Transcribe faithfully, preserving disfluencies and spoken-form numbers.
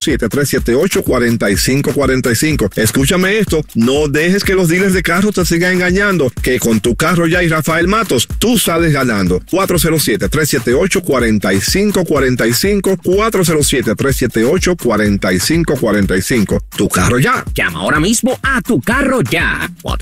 siete, tres siete ocho, cuatro cinco cuatro cinco. Escúchame esto, no dejes que los dealers de carros te sigan engañando, que con tu carro ya y Rafael Matos, tú sales ganando. cuatro cero siete, tres siete ocho, cuatro cinco cuatro cinco, cuatro cero siete, tres siete ocho, cuatro cinco cuatro cinco. Tu carro ya. Llama ahora mismo a Tu Carro Ya. cuatro